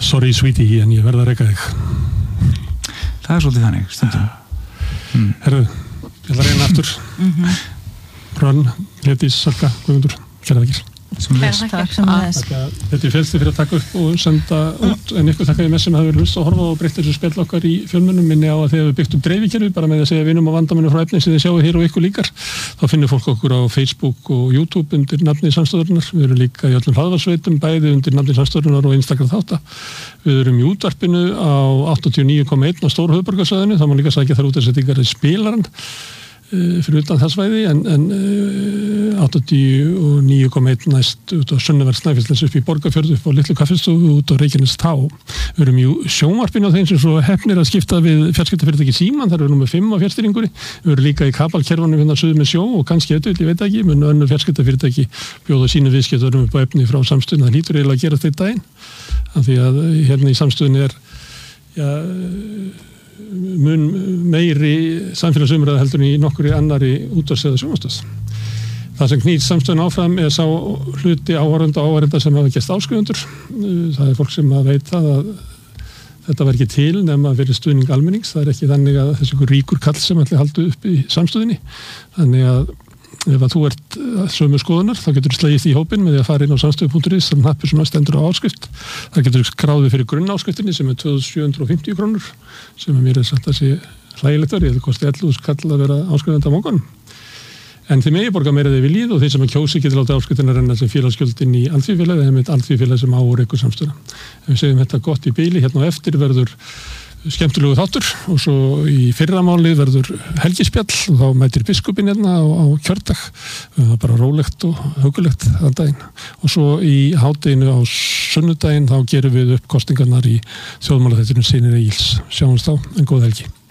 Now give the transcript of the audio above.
sorry sweetie, en ég verð að reka þig. Það svolítið þannig, stundum. Herru, ég ætla að reyna aftur. Rönn, Hlédís, Salka, Guðmundur, kæra þakkir. Takk sem þess. Þetta félsti fyrir að taka upp og senda út, en ykkur þakkaði með sem hafi verið hlust og horfa og breytt þessu spjall okkar í fjölmennum. Minni á að þegar við byggt upp dreifikerfi, bara með að segja vinum á vandamennum frá efni sem þið sjáu hér og ykkur líkar, þá finnir fólk okkur á Facebook og YouTube undir nafni Samstöðurinnar. Við erum líka í öllum hlaðvarpsveitum, bæði undir nafni Samstöðurinnar og Instagram þátta. Við erum í útvarpinu á 89,1 á stóru höfuðborgarsvæðinu, það má líka sækja þar útvarpsendingar í spilarann fyrir utan það svæði, en 89,1 næst út á Sunnaverð Snæfellsnes upp í Borgarfjörð upp á Litlu kaffistofu út á Reykjanestá. Við erum í sjónvarpinu á þeim sem svo heppnir að skipta við fjarskiptafyrirtæki Síman, þar erum við 5 á fjarstýringunni. Við erum líka í kabalkerfunum hérna suður með sjó og kannski ég veit ekki, mun önnur fjarskiptafyrirtæki bjóða sínu viðskiptarum upp á efni frá samstöðinu. Það hlýtur eiginlega að gerast einn daginn, af því að hérna í samstöðinu mun meiri samfélagsumræða heldur en í nokkuri annari útvarps- eða sjónvarpsstöð. Það sem knýr samstöðun áfram sá hluti áhorfenda sem hafa gerst áskrifundur. Það fólk sem veit það að þetta var ekki til nema fyrir stuðning almennings. Það ekki þannig að þessi ríkur kall sem ætli haldi upp í samstöðinni. Þannig að ef að þú ert sömu skoðunar, þá getur þú slegist í hópinn með því að fara inn á samstöðu.is sem hnappur sem stendur á áskrift. Það getur þú skráðið fyrir grunnáskriftinni sem 2750 krónur, sem mér sagt að sé hlægilegt verið. Það kosti 11.000 kall að vera áskrifandi á morgun. En þið megi borga meira þegar við líð og þeir sem að kjósi getur láta áskriftina renna sem félagsgjöldin í alþýðufélagi eða með alþýðufélagi sem á og rekur samstöðuna. Ef við segjum þetta gott í bíli, hérna á eftir verður skemmtilegu þáttur og svo í fyrramáli verður helgispjall og þá mætir biskupinn hérna á kjördag. Það er bara rólegt og hugulegt þann daginn. Og svo í hádeginu á sunnudaginn þá gerum við upp kosningarnar í þjóðmálaþættinum Synir Egils. Sjáumst þá, en góð helgi.